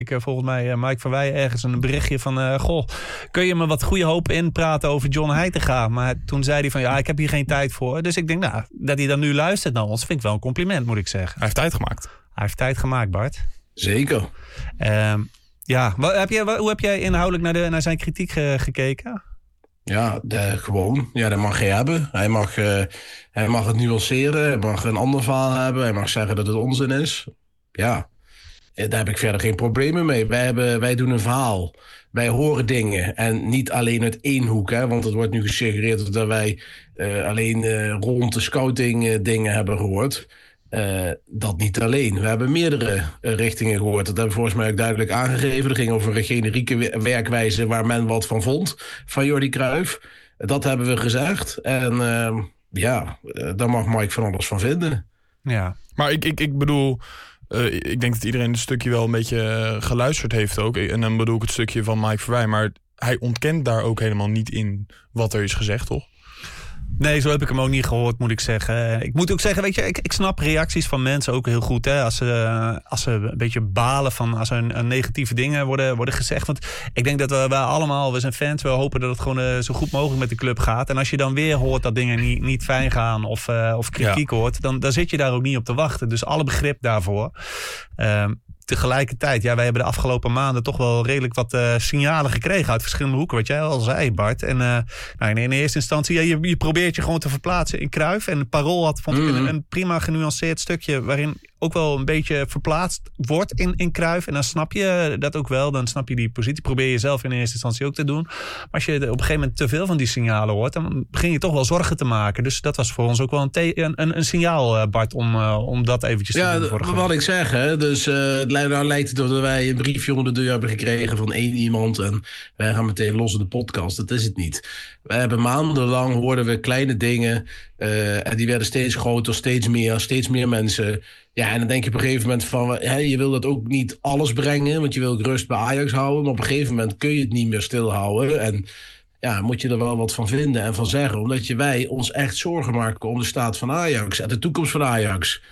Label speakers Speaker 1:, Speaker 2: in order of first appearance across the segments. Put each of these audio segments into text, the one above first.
Speaker 1: volgens mij Mike van Wij ergens een berichtje van... goh, kun je me wat goede hoop inpraten over John Heitinga? Maar toen zei hij van, ik heb hier geen tijd voor. Dus ik denk, dat hij dan nu luistert naar ons... vind ik wel een compliment, moet ik zeggen.
Speaker 2: Hij heeft tijd gemaakt.
Speaker 1: Hij heeft tijd gemaakt, Bart.
Speaker 3: Zeker.
Speaker 1: Hoe heb jij inhoudelijk naar zijn kritiek gekeken?
Speaker 3: Ja, gewoon. Ja, dat mag hij hebben. Hij mag het nuanceren. Hij mag een ander verhaal hebben. Hij mag zeggen dat het onzin is. Ja, daar heb ik verder geen problemen mee. Wij doen een verhaal. Wij horen dingen. En niet alleen uit één hoek. Hè, want het wordt nu gesuggereerd dat wij alleen rond de scouting dingen hebben gehoord. Dat niet alleen. We hebben meerdere richtingen gehoord. Dat hebben we volgens mij ook duidelijk aangegeven. Er ging over een generieke werkwijze waar men wat van vond. Van Jordi Cruijff. Dat hebben we gezegd. En daar mag Mike van alles van vinden.
Speaker 1: Ja.
Speaker 2: Maar ik bedoel... ik denk dat iedereen het stukje wel een beetje geluisterd heeft ook. En dan bedoel ik het stukje van Mike Verwij. Maar hij ontkent daar ook helemaal niet in wat er is gezegd, toch?
Speaker 1: Nee, zo heb ik hem ook niet gehoord, moet ik zeggen. Ik moet ook zeggen, weet je, ik snap reacties van mensen ook heel goed. Hè, als ze een beetje balen van als er negatieve dingen worden gezegd. Want ik denk dat wij allemaal, we zijn fans, we hopen dat het gewoon zo goed mogelijk met de club gaat. En als je dan weer hoort dat dingen niet fijn gaan of kritiek hoort, dan zit je daar ook niet op te wachten. Dus alle begrip daarvoor. Tegelijkertijd, wij hebben de afgelopen maanden toch wel redelijk wat signalen gekregen uit verschillende hoeken, wat jij al zei, Bart. En in eerste instantie, je probeert je gewoon te verplaatsen in Cruijff. En Parool had, vond ik, een prima genuanceerd stukje waarin ook wel een beetje verplaatst wordt in Cruijff. En dan snap je dat ook wel, dan snap je die positie. Probeer je zelf in eerste instantie ook te doen. Maar als je op een gegeven moment te veel van die signalen hoort, dan begin je toch wel zorgen te maken. Dus dat was voor ons ook wel een signaal, Bart, om dat eventjes te doen.
Speaker 3: Ja, wat ik zeg, hè. Dus nou lijkt het dat wij een briefje onder de deur hebben gekregen van één iemand en wij gaan meteen los in de podcast. Dat is het niet. We hebben maandenlang hoorden we kleine dingen en die werden steeds groter, steeds meer mensen. Ja, en dan denk je op een gegeven moment van, je wil dat ook niet alles brengen, want je wil rust bij Ajax houden, maar op een gegeven moment kun je het niet meer stilhouden en moet je er wel wat van vinden en van zeggen, omdat wij ons echt zorgen maken om de staat van Ajax en de toekomst van Ajax.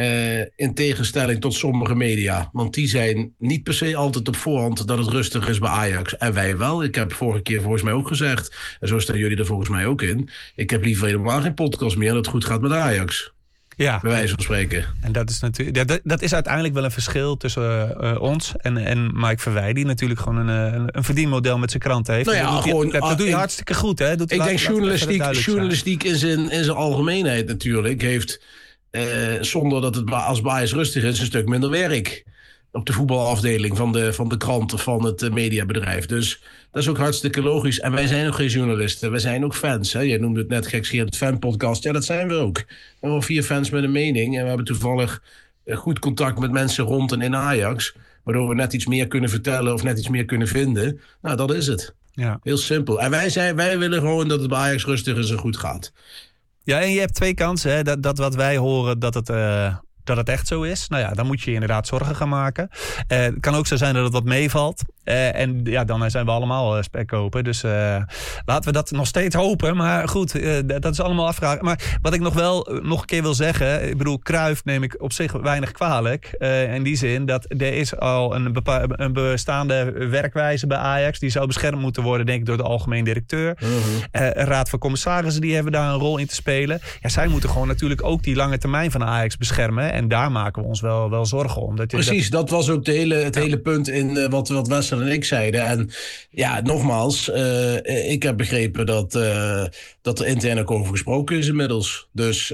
Speaker 3: In tegenstelling tot sommige media. Want die zijn niet per se altijd op voorhand dat het rustig is bij Ajax. En wij wel. Ik heb vorige keer volgens mij ook gezegd. En zo staan jullie er volgens mij ook in. Ik heb liever helemaal geen podcast meer dat het goed gaat met Ajax. Ja. Bij wijze van spreken.
Speaker 1: En dat is natuurlijk, dat is uiteindelijk wel een verschil tussen ons en Mike Verwij, die natuurlijk gewoon een verdienmodel met zijn krant heeft. Dat doe je hartstikke goed. Hè?
Speaker 3: Ik denk journalistiek in zijn algemeenheid natuurlijk heeft... zonder dat het als bias rustig is, een stuk minder werk op de voetbalafdeling van de krant of van het mediabedrijf. Dus dat is ook hartstikke logisch. En wij zijn ook geen journalisten, wij zijn ook fans. Hè? Jij noemde het net gekscherend fanpodcast. Ja, dat zijn we ook. We hebben 4 fans met een mening en we hebben toevallig goed contact met mensen rond en in Ajax, waardoor we net iets meer kunnen vertellen of net iets meer kunnen vinden. Nou, dat is het. Ja. Heel simpel. En wij willen gewoon dat het bij Ajax rustig is en goed gaat.
Speaker 1: Ja, en je hebt 2 kansen. Hè? Dat wat wij horen, dat het echt zo is. Nou ja, dan moet je inderdaad zorgen gaan maken. Het kan ook zo zijn dat het wat meevalt. En dan zijn we allemaal spekkopen. Dus laten we dat nog steeds hopen. Maar goed, dat is allemaal afvragen. Maar wat ik nog een keer wil zeggen. Ik bedoel, Cruijff neem ik op zich weinig kwalijk. In die zin dat er is al een bestaande werkwijze bij Ajax. Die zou beschermd moeten worden, denk ik, door de algemeen directeur. Raad van commissarissen, die hebben daar een rol in te spelen. Ja, zij moeten gewoon natuurlijk ook die lange termijn van Ajax beschermen. En daar maken we ons wel zorgen om.
Speaker 3: Precies, dat was ook het hele punt in wat Wessel en ik zeiden. En ja, nogmaals, ik heb begrepen dat er intern ook over gesproken is inmiddels. Dus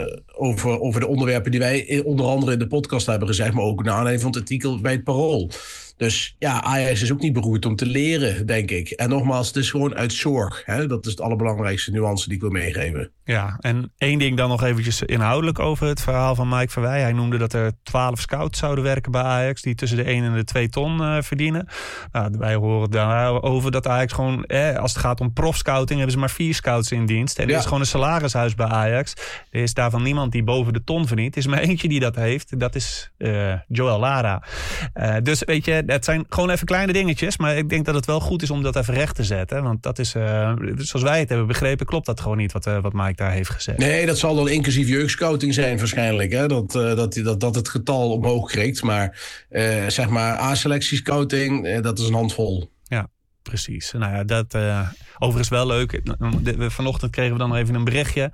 Speaker 3: over de onderwerpen die wij onder andere in de podcast hebben gezegd, maar ook naar aanleiding van het artikel bij het Parool. Dus ja, Ajax is ook niet beroerd om te leren, denk ik. En nogmaals, het is gewoon uit zorg. Hè? Dat is het allerbelangrijkste nuance die ik wil meegeven.
Speaker 1: Ja, en 1 ding dan nog eventjes inhoudelijk over het verhaal van Mike Verwij. Hij noemde dat er 12 scouts zouden werken bij Ajax, die tussen de 1 en de 2 ton verdienen. Nou, wij horen daarover dat Ajax gewoon, als het gaat om profscouting, hebben ze maar 4 scouts in dienst. En er is gewoon een salarishuis bij Ajax. Er is daarvan niemand die boven de ton verdient. Er is maar eentje die dat heeft. Dat is Joel Lara. Dus weet je, het zijn gewoon even kleine dingetjes. Maar ik denk dat het wel goed is om dat even recht te zetten. Want dat is, zoals wij het hebben begrepen, klopt dat gewoon niet wat Mike daar heeft gezegd.
Speaker 3: Nee, dat zal dan inclusief jeugdscouting zijn waarschijnlijk. Hè? Dat het getal omhoog krikt. Maar zeg maar A-selectiescouting, dat is een handvol.
Speaker 1: Ja, precies. Nou ja, dat overigens wel leuk. Vanochtend kregen we dan nog even een berichtje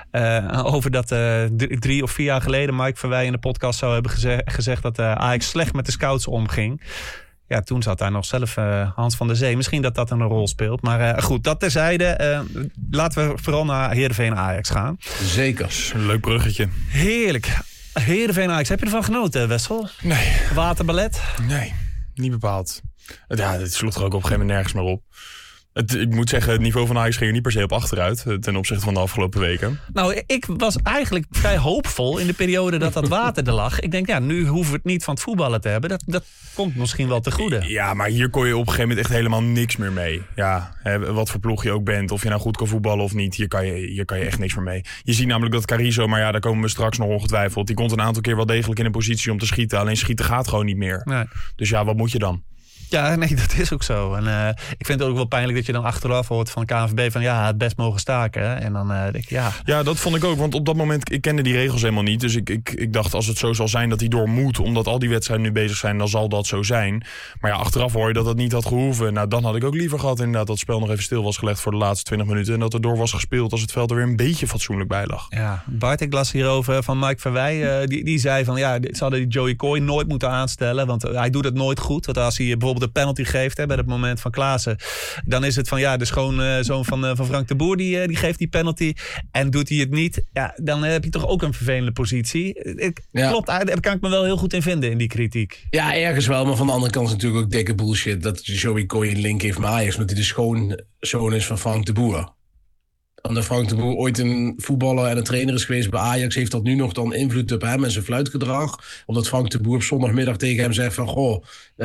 Speaker 1: over dat 3 of 4 jaar geleden Mike Verwij in de podcast zou hebben gezegd dat Ajax slecht met de scouts omging. Ja, toen zat daar nog zelf Hans van der Zee. Misschien dat een rol speelt. Maar goed, dat terzijde. Laten we vooral naar Heerenveen Ajax gaan.
Speaker 3: Zeker.
Speaker 2: Een leuk bruggetje.
Speaker 1: Heerlijk. Heerenveen Ajax. Heb je ervan genoten, Wessel?
Speaker 2: Nee.
Speaker 1: Waterballet?
Speaker 2: Nee, niet bepaald. Ja, het sloeg er ook op een gegeven moment nergens meer op. Ik moet zeggen, het niveau van Ajax ging er niet per se op achteruit ten opzichte van de afgelopen weken.
Speaker 1: Nou, ik was eigenlijk vrij hoopvol in de periode dat water er lag. Ik denk, ja, nu hoeven we het niet van het voetballen te hebben. Dat komt misschien wel te goede.
Speaker 2: Ja, maar hier kon je op een gegeven moment echt helemaal niks meer mee. Ja, wat voor ploeg je ook bent, of je nou goed kan voetballen of niet, hier kan je echt niks meer mee. Je ziet namelijk dat Carrizo, maar ja, daar komen we straks nog ongetwijfeld. Die komt een aantal keer wel degelijk in een positie om te schieten. Alleen schieten gaat gewoon niet meer. Nee. Dus ja, wat moet je dan?
Speaker 1: Ja, nee, dat is ook zo. En ik vind het ook wel pijnlijk dat je dan achteraf hoort van KNVB van ja, het best mogen staken. Hè? En dan denk ik, ja. Ja,
Speaker 2: dat vond ik ook. Want op dat moment, ik kende die regels helemaal niet. Dus ik dacht, als het zo zal zijn dat hij door moet, omdat al die wedstrijden nu bezig zijn, dan zal dat zo zijn. Maar ja, achteraf hoor je dat het niet had gehoeven. Nou, dan had ik ook liever gehad inderdaad dat het spel nog even stil was gelegd voor de laatste 20 minuten. En dat er door was gespeeld als het veld er weer een beetje fatsoenlijk bij lag.
Speaker 1: Ja, Bart, ik las hierover van Mike Verwij. Die zei van ja, ze hadden die Joey Coy nooit moeten aanstellen. Want hij doet het nooit goed. Want als hij bijvoorbeeld een penalty geeft bij het moment van Klaassen, dan is het van ja, de schoonzoon van Frank de Boer die geeft die penalty. En doet hij het niet, ja, dan heb je toch ook een vervelende positie. Klopt, daar kan ik me wel heel goed in vinden in die kritiek.
Speaker 3: Ja, ergens wel, maar van de andere kant is het natuurlijk ook dikke bullshit dat Joey Coy een link heeft met Ajax, omdat hij de schoonzoon is van Frank de Boer. Omdat Frank de Boer ooit een voetballer en een trainer is geweest bij Ajax, heeft dat nu nog dan invloed op hem en zijn fluitgedrag. Omdat Frank de Boer op zondagmiddag tegen hem zegt van goh,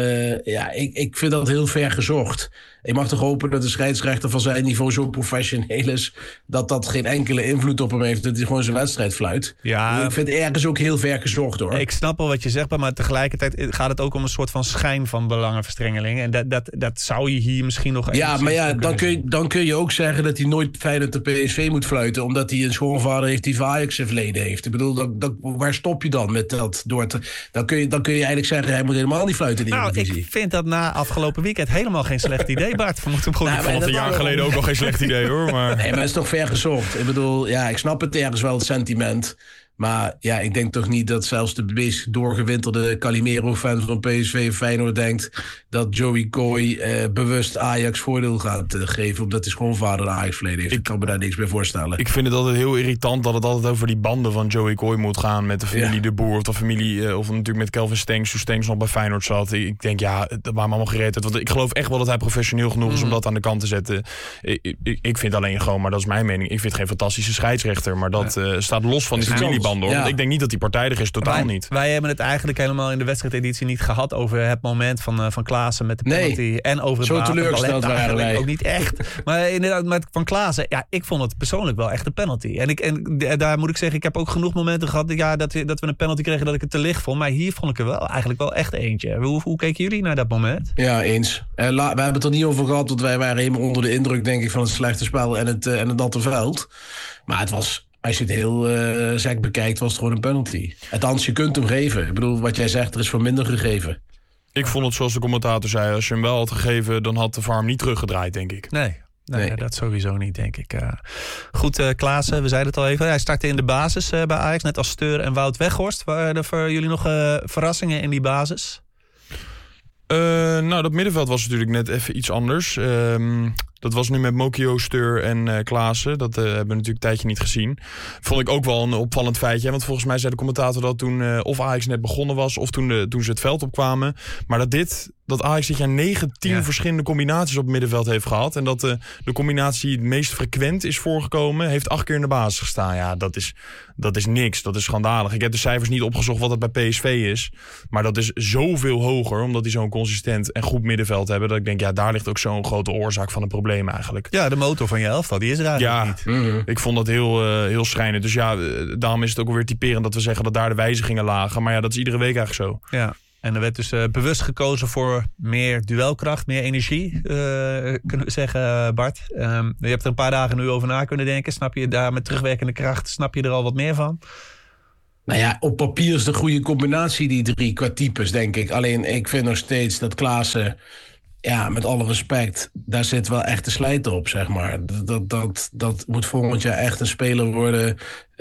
Speaker 3: ik vind dat heel ver gezocht. Ik mag toch hopen dat de scheidsrechter van zijn niveau zo professioneel is dat geen enkele invloed op hem heeft, dat hij gewoon zijn wedstrijd fluit. Ja, ik vind het ergens ook heel ver gezocht hoor.
Speaker 1: Ik snap wel wat je zegt, maar tegelijkertijd gaat het ook om een soort van schijn van belangenverstrengeling. En dat zou je hier misschien nog...
Speaker 3: Ja, maar ja, dan kun je ook zeggen dat hij nooit Feyenoord de PSV moet fluiten, omdat hij een schoonvader heeft die Ajax in verleden heeft. Ik bedoel, waar stop je dan met dat? Dan kun je eigenlijk zeggen, hij moet helemaal niet fluiten in die divisie.
Speaker 1: Ik vind dat na afgelopen weekend helemaal geen slecht idee, Bart. We moeten hem gewoon...
Speaker 2: Ik vond het een jaar geleden ook al geen slecht idee hoor. Maar...
Speaker 3: Nee, maar het is toch ver gezocht. Ik bedoel, ja, ik snap het ergens wel, het sentiment. Maar ja, ik denk toch niet dat zelfs de meest doorgewinterde Calimero-fan van PSV en Feyenoord denkt dat Joey Coy bewust Ajax voordeel gaat geven, omdat hij schoonvader Ajax verleden heeft. Ik kan me daar niks bij voorstellen.
Speaker 2: Ik vind het altijd heel irritant dat het altijd over die banden van Joey Coy moet gaan met de familie De Boer of de familie, of natuurlijk met Kelvin Stengs, toen Stengs nog bij Feyenoord zat. Ik denk, ja, dat maakt me allemaal gereed uit. Want ik geloof echt wel dat hij professioneel genoeg is om dat aan de kant te zetten. Ik vind alleen gewoon, maar dat is mijn mening, ik vind het geen fantastische scheidsrechter, maar dat staat los van die familiebanden. Hoor. Ja. Want ik denk niet dat hij partijdig is, totaal niet.
Speaker 1: Wij hebben het eigenlijk helemaal in de wedstrijdeditie niet gehad over het moment van Klaassen met de penalty. En over het
Speaker 3: zo teleurgesteld waren wij.
Speaker 1: Ook niet echt. Maar inderdaad, met van Klaassen, ja, ik vond het persoonlijk wel echt een penalty. En daar moet ik zeggen, ik heb ook genoeg momenten gehad dat we een penalty kregen dat ik het te licht vond. Maar hier vond ik er wel eigenlijk wel echt eentje. Hoe keken jullie naar dat moment?
Speaker 3: Ja, eens. We hebben het er niet over gehad, want wij waren helemaal onder de indruk, denk ik, van het slechte spel en het natte veld. Maar het was... Als je het heel sec bekijkt, was het gewoon een penalty. Althans, je kunt hem geven. Ik bedoel, wat jij zegt, er is voor minder gegeven.
Speaker 2: Ik vond het zoals de commentator zei. Als je hem wel had gegeven, dan had de VAR hem niet teruggedraaid, denk ik.
Speaker 1: Nee, dat sowieso niet, denk ik. Goed, Klaassen, we zeiden het al even. Hij startte in de basis bij Ajax, net als Steur en Wout Weghorst. Waren er voor jullie nog verrassingen in die basis?
Speaker 2: Nou, dat middenveld was natuurlijk net even iets anders. Dat was nu met Mokio, Steur en Klaassen. Dat hebben we natuurlijk een tijdje niet gezien. Vond ik ook wel een opvallend feitje. Want volgens mij zei de commentator dat toen of Ajax net begonnen was, of toen ze het veld opkwamen. Maar dat Ajax dit jaar 19 verschillende combinaties op het middenveld heeft gehad. En dat de combinatie die het meest frequent is voorgekomen, heeft 8 keer in de basis gestaan. Ja, dat is niks. Dat is schandalig. Ik heb de cijfers niet opgezocht wat het bij PSV is. Maar dat is zoveel hoger, omdat die zo'n consistent en goed middenveld hebben, dat ik denk, ja, daar ligt ook zo'n grote oorzaak van het probleem eigenlijk.
Speaker 1: Ja, de motor van je elftal, die is er eigenlijk niet.
Speaker 2: Ik vond dat heel schrijnend. Dus ja, daarom is het ook alweer typerend dat we zeggen dat daar de wijzigingen lagen. Maar ja, dat is iedere week eigenlijk zo.
Speaker 1: Ja. En er werd dus bewust gekozen voor meer duelkracht, meer energie, kunnen we zeggen, Bart. Je hebt er een paar dagen nu over na kunnen denken. Snap je daar met terugwerkende kracht, snap je er al wat meer van?
Speaker 3: Nou ja, op papier is de goede combinatie, die 3 qua types, denk ik. Alleen ik vind nog steeds dat Klaassen, ja, met alle respect, daar zit wel echt de slijt op, zeg maar. Dat moet volgend jaar echt een speler worden,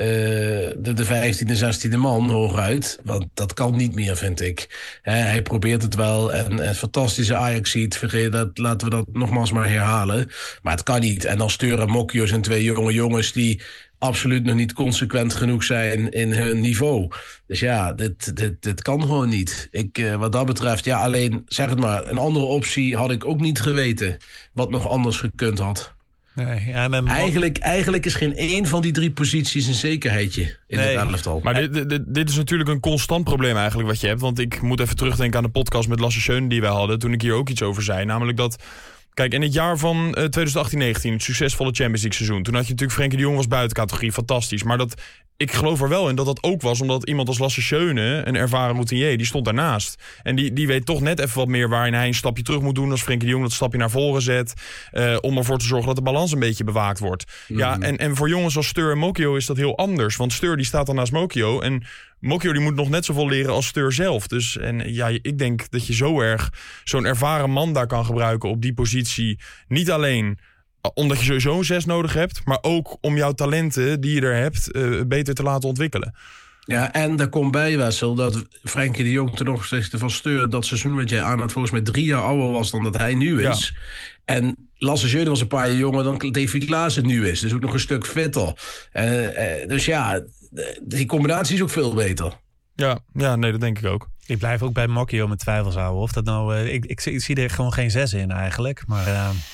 Speaker 3: de 15e, 16e man hooguit. Want dat kan niet meer, vind ik. Hij probeert het wel en een fantastische Ajax-ziet. Laten we dat nogmaals maar herhalen. Maar het kan niet. En dan Steur en Mokio zijn 2 jonge jongens die absoluut nog niet consequent genoeg zijn in hun niveau. Dus ja, dit kan gewoon niet. Wat dat betreft, ja, alleen, zeg het maar, een andere optie had ik ook niet geweten wat nog anders gekund had.
Speaker 1: Nee, ja,
Speaker 3: Eigenlijk is geen één van die 3 posities een zekerheidje in het elftal.
Speaker 2: Maar dit is natuurlijk een constant probleem eigenlijk wat je hebt. Want ik moet even terugdenken aan de podcast met Lasse Schöne die wij hadden, toen ik hier ook iets over zei. Namelijk dat, kijk, in het jaar van 2018-19, het succesvolle Champions League seizoen, toen had je natuurlijk Frenkie de Jong was buitencategorie, fantastisch. Maar ik geloof er wel in dat ook was omdat iemand als Lasse Schöne, een ervaren routinier, die stond daarnaast. En die weet toch net even wat meer waarin hij een stapje terug moet doen als Frenkie de Jong dat stapje naar voren zet. Om ervoor te zorgen dat de balans een beetje bewaakt wordt. Ja, en voor jongens als Steur en Mokio is dat heel anders. Want Steur die staat dan naast Mokio en Mokio die moet nog net zoveel leren als Steur zelf. Dus en ja, ik denk dat je zo erg zo'n ervaren man daar kan gebruiken op die positie. Niet alleen omdat je sowieso een 6 nodig hebt, maar ook om jouw talenten die je er hebt beter te laten ontwikkelen.
Speaker 3: Ja, en daar komt bij, Wessel, dat Frenkie de Jong ten opzichte van Steur dat seizoen wat jij aan had volgens mij 3 jaar ouder was dan dat hij nu is. Ja. En Lasse Schöne was een paar jaar jonger dan Davy Klaassen nu is. Dus ook nog een stuk fitter. Dus ja, die combinatie is ook veel beter.
Speaker 2: Ja, nee, dat denk ik ook.
Speaker 1: Ik blijf ook bij Mokio met twijfels houden. Of dat nou, ik zie er gewoon geen 6 in eigenlijk. Maar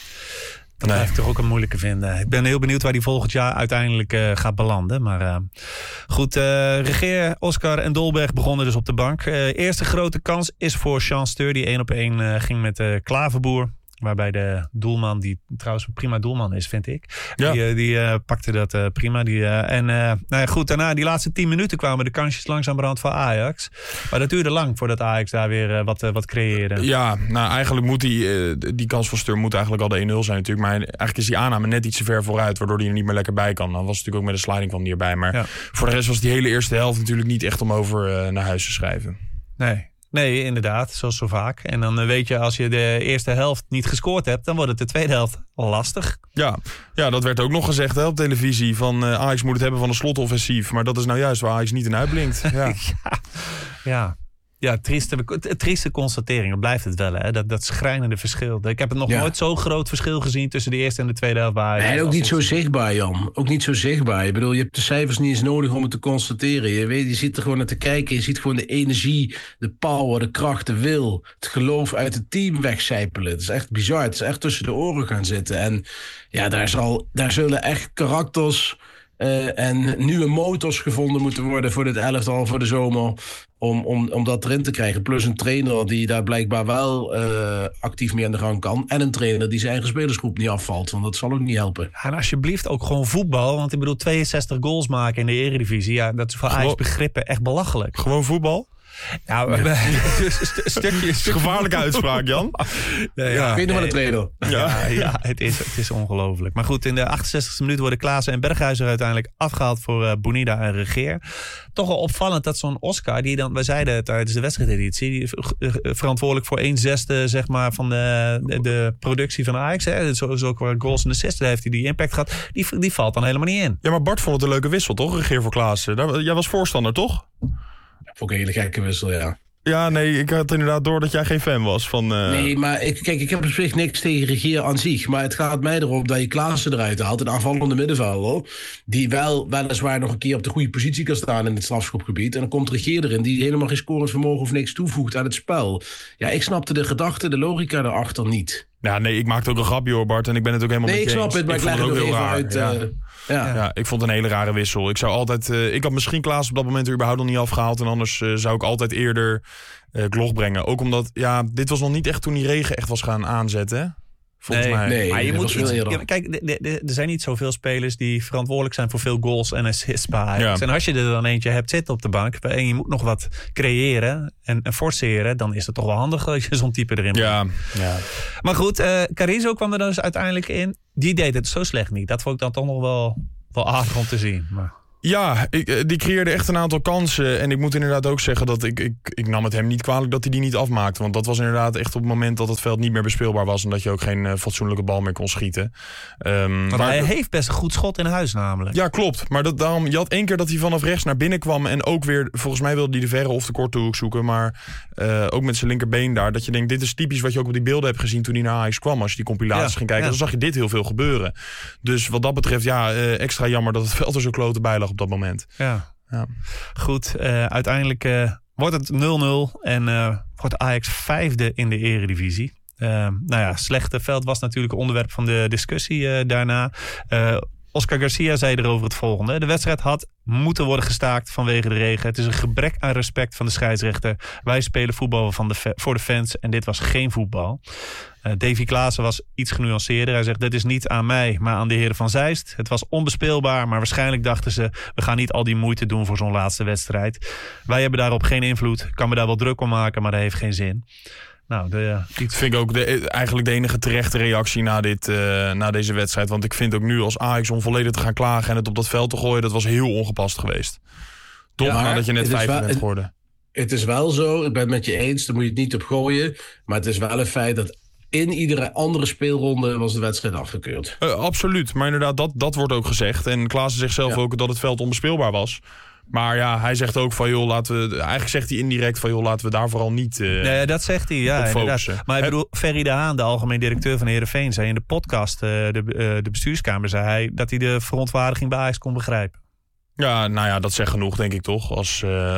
Speaker 1: dat blijf ik toch ook een moeilijke vinden. Ik ben heel benieuwd waar die volgend jaar uiteindelijk gaat belanden. Maar goed, Regeer, Oscar en Dolberg begonnen dus op de bank. Eerste grote kans is voor Jean Steur, die 1-op-1 ging met Klaverboer. Waarbij de doelman, die trouwens een prima doelman is, vind ik. Ja. Die pakte dat prima. Nou ja, goed, daarna die laatste 10 minuten kwamen de kansjes langzamerhand voor Ajax. Maar dat duurde lang voordat Ajax daar weer wat creëerde. Ja,
Speaker 2: nou eigenlijk moet die kans van Steur moet eigenlijk al de 1-0 zijn natuurlijk. Maar eigenlijk is die aanname net iets te ver vooruit, waardoor hij er niet meer lekker bij kan. Dan was het natuurlijk ook met de sliding kwam die erbij. Maar voor de rest was die hele eerste helft natuurlijk niet echt om over naar huis te schrijven.
Speaker 1: Nee, inderdaad, zoals zo vaak. En dan weet je, als je de eerste helft niet gescoord hebt, dan wordt het de tweede helft lastig.
Speaker 2: Ja, dat werd ook nog gezegd op televisie. Van Ajax moet het hebben van een slotoffensief. Maar dat is nou juist waar Ajax niet in uitblinkt.
Speaker 1: Ja, trieste constatering. Dat blijft het wel, hè? Dat schrijnende verschil. Ik heb het nog nooit zo groot verschil gezien tussen de eerste en de tweede helft.
Speaker 3: Nee, ook niet zo zichtbaar, Jan. Ook niet zo zichtbaar. Ik bedoel, je hebt de cijfers niet eens nodig om het te constateren. Je zit er gewoon naar te kijken. Je ziet gewoon de energie, de power, de kracht, de wil, het geloof uit het team wegcijpelen. Het is echt bizar. Het is echt tussen de oren gaan zitten. En ja, daar zullen echt karakters en nieuwe motors gevonden moeten worden voor dit elftal voor de zomer. Om dat erin te krijgen. Plus een trainer die daar blijkbaar wel actief mee aan de gang kan. En een trainer die zijn eigen spelersgroep niet afvalt. Want dat zal ook niet helpen.
Speaker 1: En alsjeblieft ook gewoon voetbal. Want ik bedoel, 62 goals maken in de Eredivisie. Ja, dat is voor Ajax begrippen echt belachelijk.
Speaker 2: Gewoon voetbal?
Speaker 1: Nou, stukje.
Speaker 2: Gevaarlijke uitspraak, Jan.
Speaker 3: Ik weet nog wel de trainer.
Speaker 1: Ja, het is ongelooflijk. Maar goed, in de 68e minuut worden Klaassen en Berghuizer uiteindelijk afgehaald voor Bonida en Regeer. Toch wel opvallend dat zo'n Oscar, die dan, wij zeiden het tijdens de wedstrijdeditie, die verantwoordelijk voor 1/6 zeg maar van de productie van Ajax. Dus ook waar goals en assists heeft hij die impact gehad. Die valt dan helemaal niet in.
Speaker 2: Ja, maar Bart vond het een leuke wissel, toch? Regeer voor Klaassen. Jij was voorstander, toch?
Speaker 3: Ook een hele gekke wissel, ja.
Speaker 2: Ja, nee, ik had inderdaad door dat jij geen fan was van...
Speaker 3: Nee, maar ik heb op zich niks tegen Regeer aan zich. Maar het gaat mij erop dat je Klaassen eruit haalt. Een aanvallende middenvelder. Die weliswaar nog een keer op de goede positie kan staan in het strafschopgebied. En dan komt Regeer erin die helemaal geen scorend vermogen of niks toevoegt aan het spel. Ja, ik snapte de gedachte, de logica erachter niet.
Speaker 2: Ja, nee, ik maakte ook een grapje hoor, Bart. En ik ben het ook helemaal
Speaker 3: met je eens. Nee, ik snap het, maar ik leg het ook even uit.
Speaker 2: Ja, ik vond het een hele rare wissel. Ik had misschien Klaas op dat moment er überhaupt nog niet afgehaald. En anders zou ik altijd eerder Gloch brengen. Ook omdat, dit was nog niet echt toen die regen echt was gaan aanzetten. volgens mij.
Speaker 3: Nee,
Speaker 1: maar je
Speaker 3: dat
Speaker 1: moet
Speaker 3: was veel eerder.
Speaker 1: kijk, er zijn niet zoveel spelers die verantwoordelijk zijn voor veel goals en assists bij Ajax.
Speaker 2: Ja.
Speaker 1: En als je er dan eentje hebt zitten op de bank en je moet nog wat creëren en forceren, dan is het toch wel handig dat je zo'n type erin brengt.
Speaker 2: Ja.
Speaker 1: Maar goed, Carrizo kwam er dus uiteindelijk in. Die deed het zo slecht niet. Dat vond ik dan toch nog wel aardig om te zien. Maar...
Speaker 2: Ja, die creëerde echt een aantal kansen. En ik moet inderdaad ook zeggen dat ik nam het hem niet kwalijk dat hij die niet afmaakte. Want dat was inderdaad echt op het moment dat het veld niet meer bespeelbaar was. En dat je ook geen fatsoenlijke bal meer kon schieten.
Speaker 1: Maar hij heeft best een goed schot in huis namelijk.
Speaker 2: Ja, klopt. Maar daarom, je had één keer dat hij vanaf rechts naar binnen kwam. En ook weer, volgens mij wilde hij de verre of de korte hoek zoeken. Maar ook met zijn linkerbeen daar. Dat je denkt, dit is typisch wat je ook op die beelden hebt gezien toen hij naar Ajax kwam. Als je die compilaties ging kijken, dan zag je dit heel veel gebeuren. Dus wat dat betreft, extra jammer dat het veld er zo klote bij lag op dat moment.
Speaker 1: Ja. Goed, uiteindelijk wordt het 0-0 en wordt Ajax 5e in de eredivisie. Slechte veld was natuurlijk het onderwerp van de discussie daarna. Oscar Garcia zei erover het volgende. De wedstrijd had moeten worden gestaakt vanwege de regen. Het is een gebrek aan respect van de scheidsrechter. Wij spelen voetbal voor de fans en dit was geen voetbal. Davy Klaassen was iets genuanceerder. Hij zegt, dit is niet aan mij, maar aan de heren van Zeist. Het was onbespeelbaar, maar waarschijnlijk dachten ze, we gaan niet al die moeite doen voor zo'n laatste wedstrijd. Wij hebben daarop geen invloed. Ik kan me daar wel druk om maken, maar dat heeft geen zin. Nou,
Speaker 2: dat vind ik ook eigenlijk de enige terechte reactie na deze wedstrijd. Want ik vind ook nu als Ajax om volledig te gaan klagen en het op dat veld te gooien, dat was heel ongepast geweest. Toch?
Speaker 3: Ja,
Speaker 2: nadat je net 5 bent geworden.
Speaker 3: Het is wel zo, ik ben het met je eens, daar moet je het niet op gooien. Maar het is wel een feit dat in iedere andere speelronde was de wedstrijd afgekeurd.
Speaker 2: Absoluut, maar inderdaad, dat wordt ook gezegd. En Klaassen zegt zelf ook dat het veld onbespeelbaar was. Maar ja, hij zegt ook van, joh, eigenlijk zegt hij indirect van, joh, laten we daar vooral niet
Speaker 1: dat zegt hij, ja, inderdaad. Maar ik bedoel, Ferry de Haan, de algemeen directeur van Heerenveen, zei in de podcast, de bestuurskamer, zei hij dat hij de verontwaardiging bij Ajax kon begrijpen.
Speaker 2: Ja, nou ja, dat zegt genoeg, denk ik toch. Als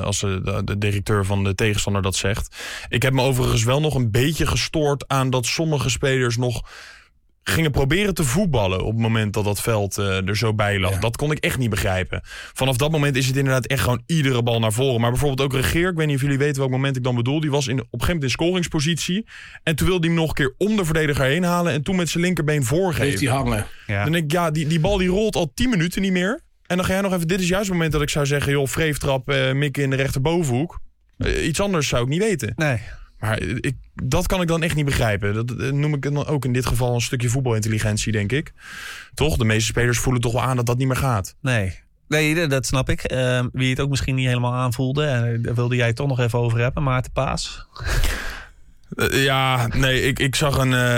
Speaker 2: de directeur van de tegenstander dat zegt. Ik heb me overigens wel nog een beetje gestoord aan dat sommige spelers nog gingen proberen te voetballen op het moment dat dat veld er zo bij lag. Ja. Dat kon ik echt niet begrijpen. Vanaf dat moment is het inderdaad echt gewoon iedere bal naar voren. Maar bijvoorbeeld ook Regeer, ik weet niet of jullie weten welk moment ik dan bedoel. Die was op een gegeven moment in scoringspositie. En toen wilde hij hem nog een keer om de verdediger heen halen en toen met zijn linkerbeen voorgeven.
Speaker 3: Heeft hij hangen.
Speaker 2: Ja. Dan denk ik, die bal die rolt al 10 minuten niet meer. En dan ga jij nog even, dit is juist het moment dat ik zou zeggen, joh, vreeftrap, mikken in de rechterbovenhoek. Iets anders zou ik niet weten.
Speaker 1: Nee.
Speaker 2: Maar dat kan ik dan echt niet begrijpen. Dat noem ik dan ook in dit geval een stukje voetbalintelligentie, denk ik. Toch? De meeste spelers voelen toch wel aan dat dat niet meer gaat.
Speaker 1: Nee, dat snap ik. Wie het ook misschien niet helemaal aanvoelde. Daar wilde jij het toch nog even over hebben, Maarten Paas.
Speaker 2: Ik zag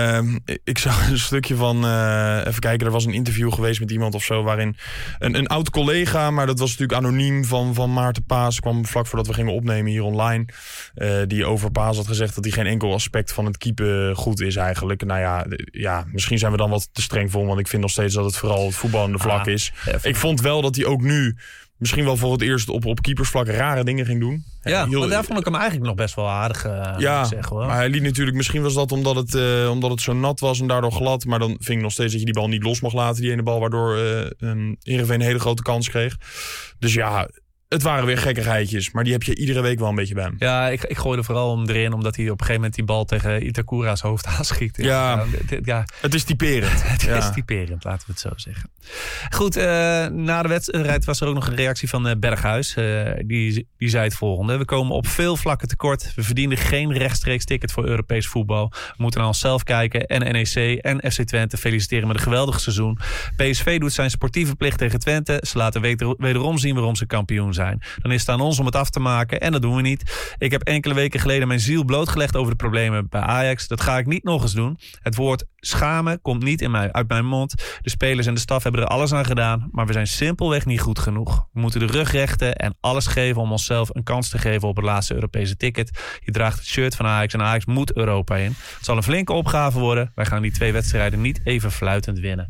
Speaker 2: een stukje van, even kijken, er was een interview geweest met iemand of zo, waarin een oud collega, maar dat was natuurlijk anoniem, van Maarten Paas, kwam vlak voordat we gingen opnemen hier online, die over Paas had gezegd dat hij geen enkel aspect van het keepen goed is eigenlijk. Nou ja, misschien zijn we dan wat te streng voor, want ik vind nog steeds dat het vooral het voetballende vlak is. Ik vond wel dat hij ook nu misschien wel voor het eerst op keepersvlak rare dingen ging doen.
Speaker 1: Ja, maar daar vond ik hem eigenlijk nog best wel aardig zeggen, hoor.
Speaker 2: Maar hij liet natuurlijk, misschien was dat omdat het zo nat was en daardoor glad. Maar dan vind ik nog steeds dat je die bal niet los mag laten. Die ene bal waardoor Heerenveen een hele grote kans kreeg. Dus ja, het waren weer gekkigheidjes. Maar die heb je iedere week wel een beetje bij hem.
Speaker 1: Ja, ik gooi er vooral om erin omdat hij op een gegeven moment die bal tegen Itakura's hoofd aanschiet.
Speaker 2: Ja, het is typerend.
Speaker 1: Het is typerend, laten we het zo zeggen. Goed, na de wedstrijd was er ook nog een reactie van Berghuis. Die zei het volgende. We komen op veel vlakken tekort. We verdienen geen rechtstreeks ticket voor Europees voetbal. We moeten naar onszelf kijken. En NEC en FC Twente feliciteren met een geweldig seizoen. PSV doet zijn sportieve plicht tegen Twente. Ze laten wederom zien waarom ze kampioen zijn. Dan is het aan ons om het af te maken. En dat doen we niet. Ik heb enkele weken geleden mijn ziel blootgelegd over de problemen bij Ajax. Dat ga ik niet nog eens doen. Het woord schamen komt niet uit mijn mond. De spelers en de staf hebben er alles aan gedaan. Maar we zijn simpelweg niet goed genoeg. We moeten de rug rechten en alles geven om onszelf een kans te geven op het laatste Europese ticket. Je draagt het shirt van Ajax en Ajax moet Europa in. Het zal een flinke opgave worden. Wij gaan die 2 wedstrijden niet even fluitend winnen.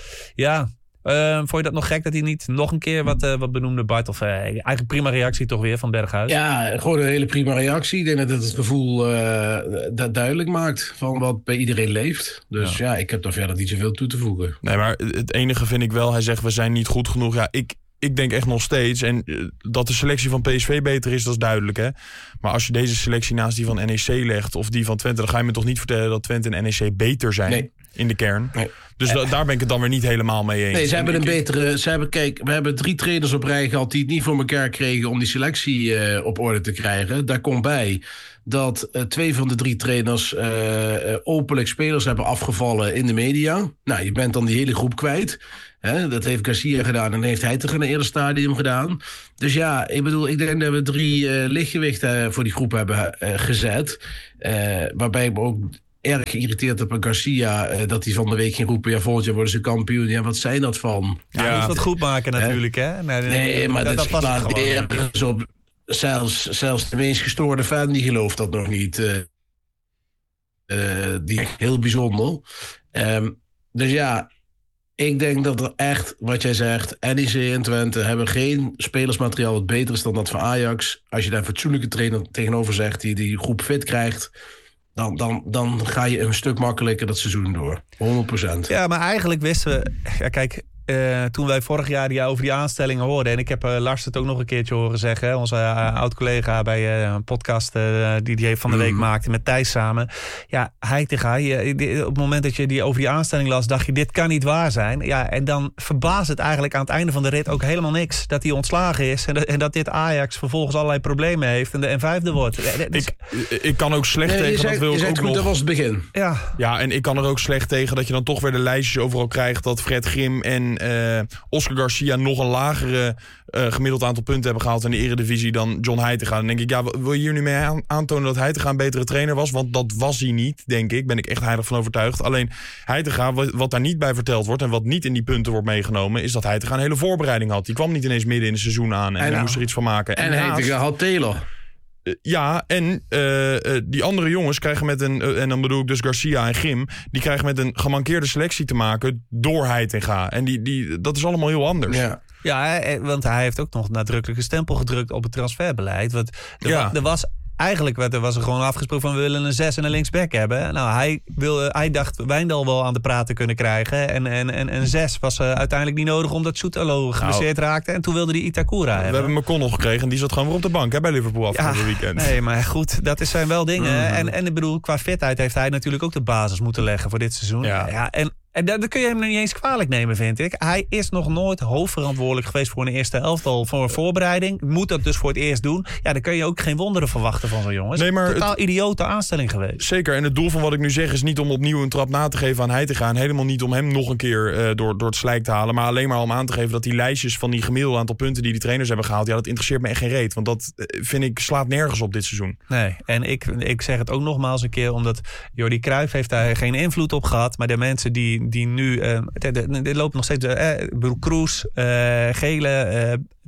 Speaker 1: Ja, vond je dat nog gek dat hij niet nog een keer wat benoemde, Bart? Of eigenlijk prima reactie toch weer van Berghuis?
Speaker 3: Ja, gewoon een hele prima reactie. Ik denk dat het gevoel dat duidelijk maakt van wat bij iedereen leeft. Dus ja, ik heb daar verder niet zoveel toe te voegen.
Speaker 2: Nee, maar het enige vind ik wel, hij zegt we zijn niet goed genoeg. Ja, ik denk echt nog steeds. En dat de selectie van PSV beter is, dat is duidelijk. Hè? Maar als je deze selectie naast die van NEC legt of die van Twente, dan ga je me toch niet vertellen dat Twente en NEC beter zijn? in de kern.
Speaker 3: Nee.
Speaker 2: Dus daar ben ik het dan weer niet helemaal mee eens.
Speaker 3: Nee, ze hebben een betere... we hebben 3 trainers op rij gehad die het niet voor elkaar kregen om die selectie op orde te krijgen. Daar komt bij dat 2 van de 3 trainers openlijk spelers hebben afgevallen in de media. Nou, je bent dan die hele groep kwijt. Hè? Dat heeft Garcia gedaan en heeft hij toch in een eerder stadium gedaan. Dus ja, ik denk dat we 3 lichtgewichten voor die groep hebben gezet. Waarbij ik me ook erg geïrriteerd op Garcia, dat hij van de week ging roepen, ja, volgend jaar worden ze kampioen. Ja, wat zijn dat van?
Speaker 1: Ja, dat is wat goed maken natuurlijk, hè?
Speaker 3: Nee, maar dat slaat ergens op. Zelfs de meest gestoorde fan, die gelooft dat nog niet. Die heel bijzonder. Dus ja, ik denk dat er echt, wat jij zegt, NEC en Twente hebben geen spelersmateriaal wat beter is dan dat van Ajax. Als je daar een fatsoenlijke trainer tegenover zegt, die groep fit krijgt, dan ga je een stuk makkelijker dat seizoen door. 100%.
Speaker 1: Ja, maar eigenlijk wisten we... Ja, kijk, toen wij vorig jaar over die aanstellingen hoorden... en ik heb Lars het ook nog een keertje horen zeggen... Hè, onze oud-collega bij een podcast die hij van de week maakte... met Thijs samen. Ja, Heitinga, op het moment dat je die over die aanstelling las... dacht je, dit kan niet waar zijn. Ja, en dan verbaast het eigenlijk aan het einde van de rit ook helemaal niks... dat hij ontslagen is en dat dit Ajax vervolgens allerlei problemen heeft... en 5e wordt.
Speaker 2: Ik kan ook slecht tegen...
Speaker 3: dat was het begin.
Speaker 2: Ja, en ik kan er ook slecht tegen dat je dan toch weer de lijstjes overal krijgt... dat Fred Grim en Oscar Garcia nog een lagere gemiddeld aantal punten hebben gehaald in de Eredivisie dan John Heitinga. Dan denk ik, ja, wil je hier nu mee aantonen dat Heitinga een betere trainer was? Want dat was hij niet, denk ik. Ben ik echt heilig van overtuigd. Alleen Heitinga, wat daar niet bij verteld wordt en wat niet in die punten wordt meegenomen, is dat Heitinga een hele voorbereiding had. Die kwam niet ineens midden in het seizoen aan en hij moest er iets van maken.
Speaker 3: En Heitinga had Taylor.
Speaker 2: Ja, en die andere jongens krijgen met en dan bedoel ik dus Garcia en Grim, die krijgen met een gemankeerde selectie te maken door Heitinga. En dat is allemaal heel anders.
Speaker 1: Ja, want hij heeft ook nog nadrukkelijke stempel gedrukt op het transferbeleid. Want er was er gewoon afgesproken van we willen een 6 en een linksback hebben. Nou, hij dacht Wijndal wel aan de praat te kunnen krijgen. En een 6 was uiteindelijk niet nodig omdat Soetalo geblesseerd raakte. En toen wilde hij Itakura hebben.
Speaker 2: We hebben McConnell gekregen en die zat gewoon weer op de bank bij Liverpool afgelopen weekend.
Speaker 1: Nee, maar goed, dat zijn wel dingen. En ik bedoel, qua fitheid heeft hij natuurlijk ook de basis moeten leggen voor dit seizoen. En dat kun je hem niet eens kwalijk nemen, vind ik. Hij is nog nooit hoofdverantwoordelijk geweest voor een eerste elftal, voor een voorbereiding. Moet dat dus voor het eerst doen. Ja, dan kun je ook geen wonderen verwachten van zo'n jongen. Nee, maar totaal idiote aanstelling geweest.
Speaker 2: Zeker, en het doel van wat ik nu zeg is niet om opnieuw een trap na te geven aan Heitinga. En helemaal niet om hem nog een keer door het slijk te halen. Maar alleen maar om aan te geven dat die lijstjes van die gemiddelde aantal punten die trainers hebben gehaald, ja, dat interesseert me echt geen reet. Want dat, vind ik, slaat nergens op dit seizoen.
Speaker 1: Nee, en ik zeg het ook nogmaals een keer, omdat Jordi Cruijff heeft daar geen invloed op gehad. Maar de mensen die nu... dit loopt nog steeds... Kroes, Gele...